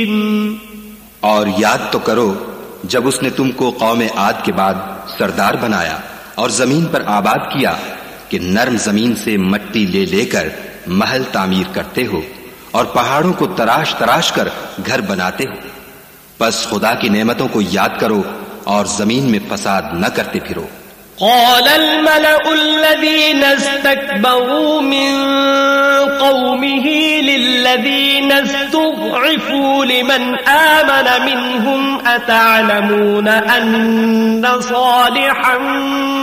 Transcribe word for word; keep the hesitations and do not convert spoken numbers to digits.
और याद तो करो जब उसने तुमको कौम आद के बाद सरदार बनाया और जमीन पर आबाद किया कि नर्म जमीन से मट्टी ले लेकर महल तामीर करते हो और पहाड़ों को तराश तराश कर घर बनाते हो। बस खुदा की नेमतों को याद करो और जमीन में फसाद न करते फिरो। قال الملأ الذين استكبروا من قومه للذين استضعفوا لمن آمن منهم أتعلمون أن صالحا